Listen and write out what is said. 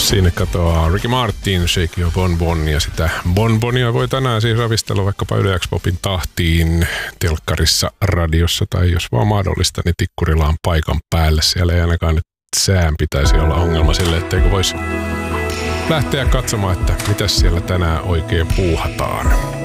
Siinä katoaa Ricky Martin, Shake Your Bonbon, ja sitä bonbonia voi tänään siis ravistella vaikkapa Yle X Popin tahtiin, telkkarissa, radiossa tai jos vaan mahdollista, niin tikkurilla on paikan päällä. Siellä ei ainakaan nyt sään pitäisi olla ongelma sille, etteikö voisi lähteä katsomaan, että mitäs siellä tänään oikein puuhataan.